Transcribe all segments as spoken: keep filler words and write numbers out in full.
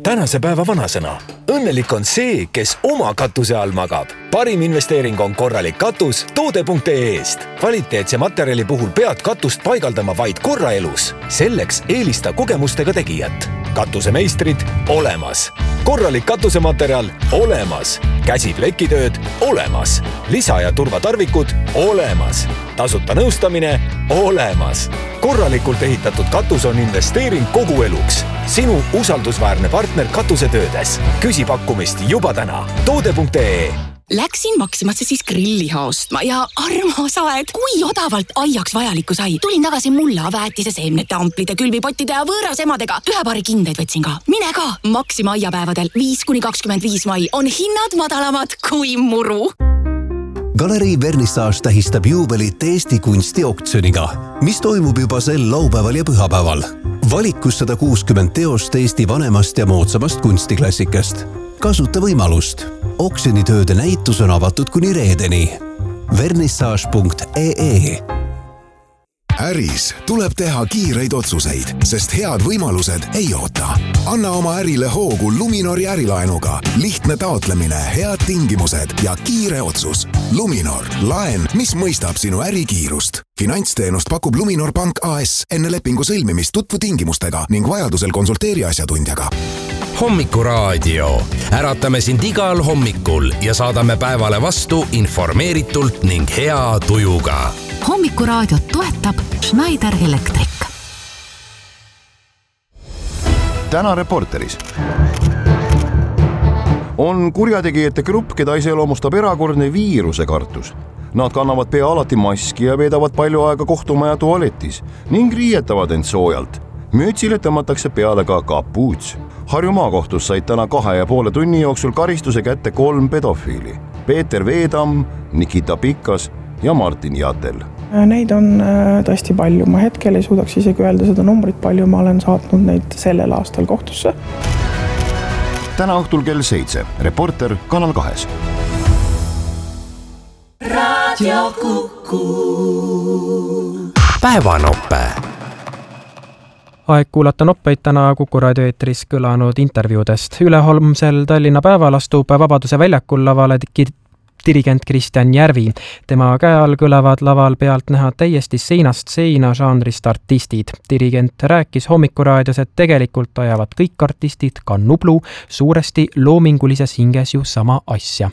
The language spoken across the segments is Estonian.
tänase päeva vanasõna. Õnnelik on see, kes oma katuse all magab. Parim investeering on korralik katus toode punkt ee-st. Kvaliteetse materjali puhul pead katust paigaldama vaid korra elus. Selleks eelista kogemustega tegijat. Katusemeistrid olemas. Korralik katusematerjal olemas. Käsiplekitööd olemas. Lisa- ja turvatarvikud olemas. Tasuta nõustamine olemas. Korralikult ehitatud katus on investeering kogu eluks. Sinu usaldusväärne partner katusetöödes. Küsi pakkumist juba täna. toode punkt ee. Läksin Maximasse siis grilliha ostma ja armas aed, kui odavalt aiaks vajalikku sai. Tulin tagasi mulla, väetise, seemnete, amplide, külvipottide ja võõras emadega. Ühe paari kindeid võtsin ka. Mine ka! Maxima aiapäevadel viis kuni kakskümmend viis mai on hinnad madalamad kui muru. Galerii Vernissage tähistab juubelit Eesti kunstioktsiooniga, mis toimub juba sel laupäeval ja pühapäeval. Valikus sada kuuskümmend teost Eesti vanemast ja moodsamast kunstiklassikast. Kasuta võimalust. Oksjonitööde näitus on avatud kuni reedeni. vernissage punkt ee. Äris tuleb teha kiireid otsuseid, sest head võimalused ei oota. Anna oma ärile hoogu Luminori ärilaenuga. Lihtne taotlemine, head tingimused ja kiire otsus. Luminor, laen, mis mõistab sinu ärikiirust. Finantsteenust pakub Luminor Pank A S. Enne lepingu sõlmimist tutvu tingimustega ning vajadusel konsulteeri asjatundjaga. Hommikuraadio. Äratame sind igal hommikul ja saadame päevale vastu informeeritult ning hea tujuga. Hommikuraadiot toetab Schneider Electric. Täna Reporteris. On kurjategijate grupp, keda iseloomustab erakordne viiruse kartus. Nad kannavad pea alati maski ja veedavad palju aega kohtumaja tualetis ning riietavad end soojalt. Mütsile tõmmatakse peale ka kapuuts. Harju maakohtus said täna kahe ja poole tunni jooksul karistuse kätte kolm pedofiili. Peeter Veedam, Nikita Pikas ja Martin Jatel. Neid on tõesti palju. Ma hetkel ei suudaks isegi öelda seda numbrit palju. Ma olen saatnud neid sellel aastal kohtusse. Täna õhtul kell seitse. Reporter Kanal kahes. Radio Kuku. Päevanoppe. Aeg kuulata noppeid täna Kuku raadio eetris kõlanud intervjuudest. Üleholmsel Tallinna päeval astub Vabaduse väljakul lavale dirigent Kristjan Järvi. Tema käe all kõlavad laval pealt näha täiesti seinast seina žanrist artistid. Dirigent rääkis Hommikuraadios, et tegelikult ajavad kõik artistid, ka Nublu, suuresti loomingulises hinges ju sama asja.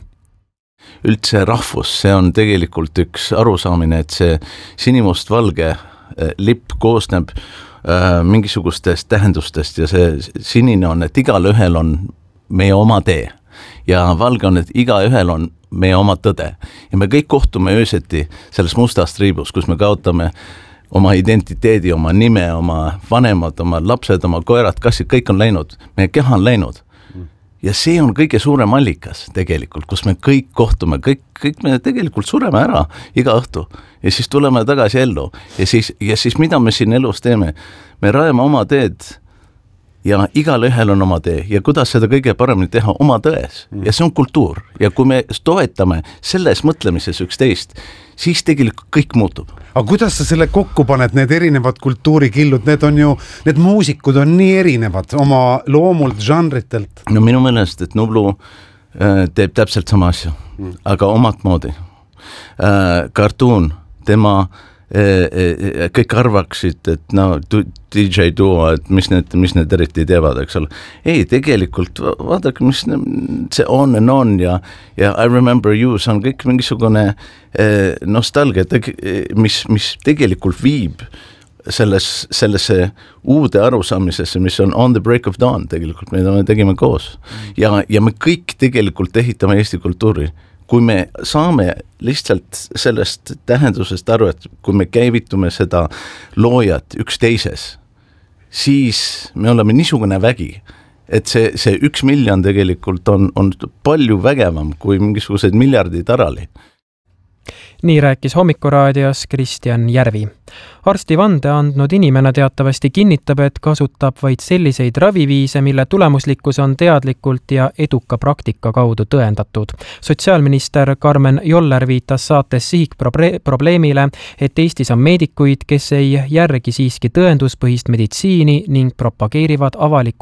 Üldse rahvus, see on tegelikult üks arusaamine, et see sinimust-valge lipp koosneb äh, mingisugustest tähendustest ja see sinine on, et igal ühel on meie oma tee ja valge on, et iga ühel on meie oma tõde. Ja me kõik kohtume ööseti selles mustast riibus, kus me kaotame oma identiteedi, oma nime, oma vanemad, oma lapsed, oma koerad, kassid, kõik on läinud. Meie keha on läinud. Ja see on kõige suurem allikas tegelikult, kus me kõik kohtume, kõik, kõik me tegelikult sureme ära iga õhtu ja siis tuleme tagasi ellu. Ja siis, ja siis mida me siin elus teeme? Me rajame oma teed ja igal ühel on oma tee ja kuidas seda kõige paremini teha oma tões. Ja see on kultuur ja kui me toetame selles mõtlemises üksteist, siis tegelikult kõik muutub. Aga kuidas sa selle kokku paned, need erinevad kultuurikillud, need on ju, need muusikud on nii erinevad oma loomult, žanritelt? No minu meelest, et Nublu äh, teeb täpselt sama asja, mm. aga omat moodi. Äh, Cartoon, tema äh, kõik arvaksid, et no D J Duo, et mis need, mis need eriti teevad, eks ole. Ei, tegelikult vaadake, mis see on and on ja, ja I remember you, see on kõik mingisugune eh, nostalgia, mis, mis tegelikult viib selles, sellesse uude arusaamisesse, mis on On the Break of Dawn tegelikult, mida me tegime koos. Ja, ja me kõik tegelikult ehitame Eesti kultuuri. Kui me saame lihtsalt sellest tähendusest aru, et kui me käivitume seda loojat üksteises, siis me oleme niisugune vägi, et see, see üks miljon tegelikult on, on palju vägevam kui mingisugused miljardid arali. Nii rääkis Hommikuraadios Kristjan Järvi. Arsti vande andnud inimene teatavasti kinnitab, et kasutab vaid selliseid raviviise, mille tulemuslikkus on teadlikult ja eduka praktika kaudu tõendatud. Sotsiaalminister Karmen Joller viitas saates sihik probleemile, et Eestis on meedikuid, kes ei järgi siiski tõenduspõhist meditsiini ning propageerivad avalikult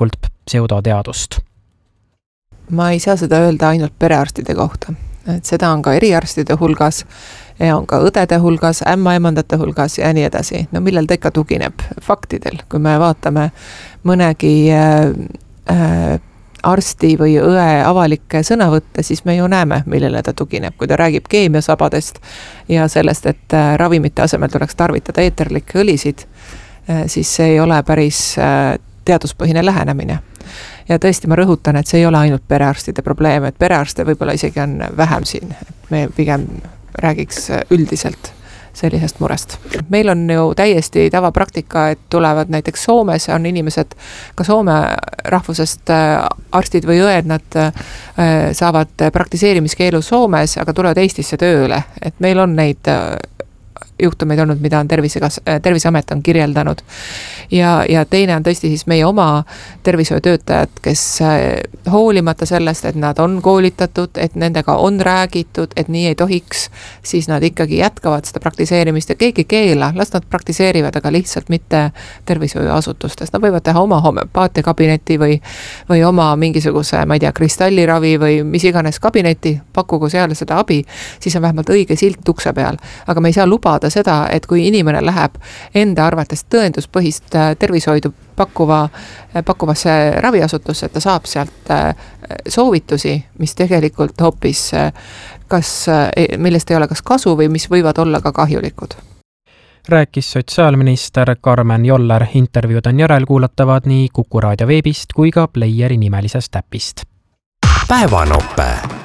pseudoteadust. Ma ei saa seda öelda ainult perearstide kohta, et seda on ka eriarstide hulgas ja on ka õdede hulgas, ämmaemandate hulgas ja nii edasi. No millel ta ikka tugineb? Faktidel. Kui me vaatame mõnegi äh, äh, arsti või õe avalikke sõnavõtte, siis me ju näeme, millele ta tugineb. Kui ta räägib keemiasabadest ja sellest, et äh, ravimite asemel tuleks tarvitada eeterlikke õlisid, äh, siis see ei ole päris äh, teaduspõhine lähenemine. Ja tõesti ma rõhutan, et see ei ole ainult perearstide probleem, et perearste võib-olla isegi on vähem siin. Me pigem räägiks üldiselt sellisest murest. Meil on ju täiesti tavapraktika, et tulevad näiteks Soomes, on inimesed ka Soome rahvusest arstid või õed, nad saavad praktiseerimiskeelu Soomes, aga tulevad Eestisse tööle. Et meil on neid juhtumeid olnud, mida on tervisekas, Terviseamet on kirjeldanud. Ja, ja teine on tõesti siis meie oma tervishoiutöötajad, kes hoolimata sellest, et nad on koolitatud, et nendega on räägitud, et nii ei tohiks, siis nad ikkagi jätkavad seda praktiseerimist ja keegi keela, las nad praktiseerivad, aga lihtsalt mitte tervishoiuasutustes. Nad võivad teha oma homöopaatia-kabineti või, või oma mingisuguse, ma ei tea, kristalliravi või mis iganes kabineti, pakkugu seal seda abi, siis on vähemalt õige silt ukse peal. Aga me ei saa lubada seda, et kui inimene läheb enda arvates tõenduspõhist tervishoidu pakkuva, pakkuvasse raviasutusse, et ta saab sealt soovitusi, mis tegelikult hoopis kas, millest ei ole kas kasu või mis võivad olla ka kahjulikud. Rääkis sotsiaalminister Karmen Joller. Intervjuud on järelkuulatavad nii Kuku raadio veebist kui ka Playeri nimelisest täpist. Päevanoppe